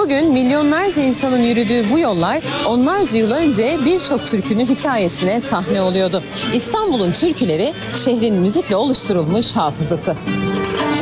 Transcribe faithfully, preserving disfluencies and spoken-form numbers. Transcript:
Bugün milyonlarca insanın yürüdüğü bu yollar onlarca yıl önce birçok türkünün hikayesine sahne oluyordu. İstanbul'un türküleri şehrin müzikle oluşturulmuş hafızası.